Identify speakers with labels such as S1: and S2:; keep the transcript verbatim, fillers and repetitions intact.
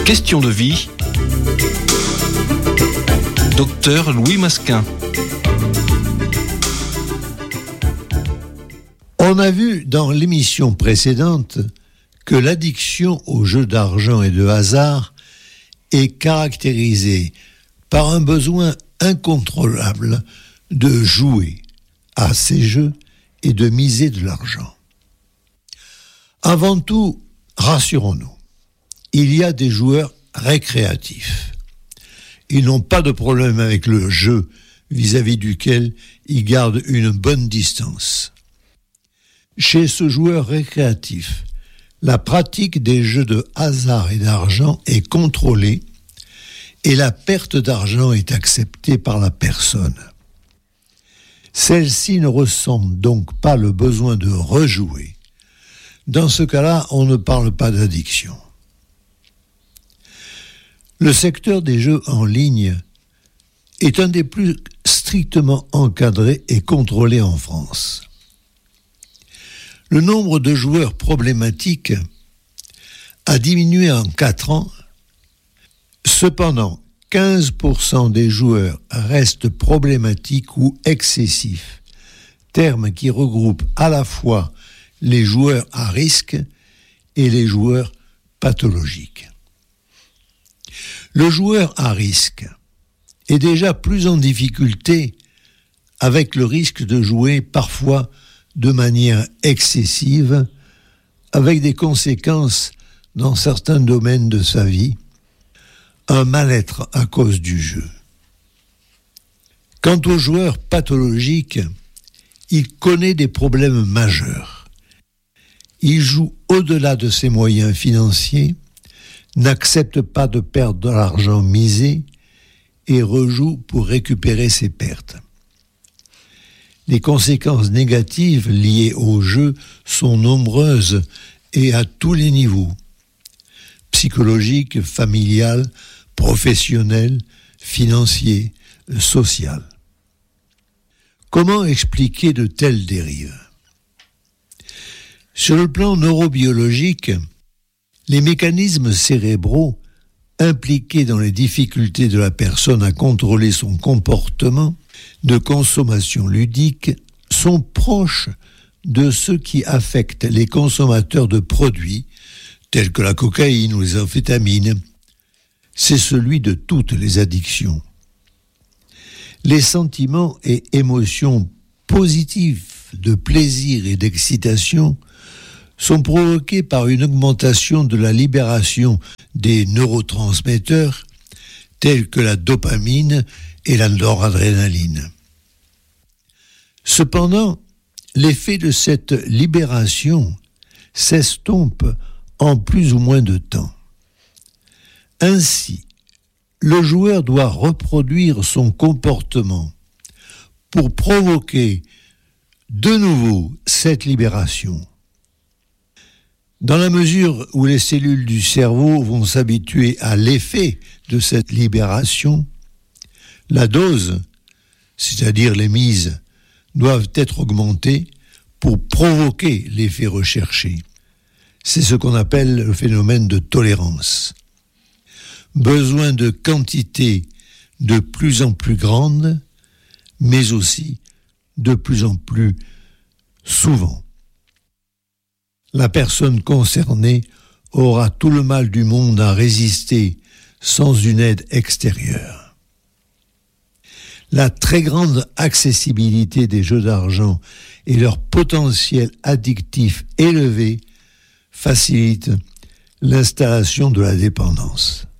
S1: Question de vie. Docteur Louis Masquin.
S2: On a vu dans l'émission précédente que l'addiction aux jeux d'argent et de hasard est caractérisée par un besoin incontrôlable de jouer à ces jeux et de miser de l'argent. Avant tout, rassurons-nous, il y a des joueurs récréatifs. Ils n'ont pas de problème avec le jeu vis-à-vis duquel ils gardent une bonne distance. Chez ce joueur récréatif, la pratique des jeux de hasard et d'argent est contrôlée et la perte d'argent est acceptée par la personne. Celle-ci ne ressent donc pas le besoin de rejouer. Dans ce cas-là, on ne parle pas d'addiction. Le secteur des jeux en ligne est un des plus strictement encadrés et contrôlés en France. Le nombre de joueurs problématiques a diminué en quatre ans. Cependant, quinze pour cent des joueurs restent problématiques ou excessifs, terme qui regroupe à la fois les joueurs à risque et les joueurs pathologiques. Le joueur à risque est déjà plus en difficulté avec le risque de jouer parfois de manière excessive, avec des conséquences dans certains domaines de sa vie, un mal-être à cause du jeu. Quant au joueur pathologique, il connaît des problèmes majeurs. Il joue au-delà de ses moyens financiers, n'accepte pas de perdre de l'argent misé et rejoue pour récupérer ses pertes. Les conséquences négatives liées au jeu sont nombreuses et à tous les niveaux, psychologiques, familiales, professionnels, financiers, social. Comment expliquer de telles dérives ? Sur le plan neurobiologique, les mécanismes cérébraux impliqués dans les difficultés de la personne à contrôler son comportement de consommation ludique sont proches de ceux qui affectent les consommateurs de produits tels que la cocaïne ou les amphétamines. C'est celui de toutes les addictions. Les sentiments et émotions positifs de plaisir et d'excitation sont provoqués par une augmentation de la libération des neurotransmetteurs tels que la dopamine et la noradrénaline. Cependant, l'effet de cette libération s'estompe en plus ou moins de temps. Ainsi, le joueur doit reproduire son comportement pour provoquer de nouveau cette libération. Dans la mesure où les cellules du cerveau vont s'habituer à l'effet de cette libération, la dose, c'est-à-dire les mises, doivent être augmentées pour provoquer l'effet recherché. C'est ce qu'on appelle le phénomène de tolérance. Besoin de quantités de plus en plus grandes, mais aussi de plus en plus souvent. La personne concernée aura tout le mal du monde à résister sans une aide extérieure. La très grande accessibilité des jeux d'argent et leur potentiel addictif élevé facilitent l'installation de la dépendance.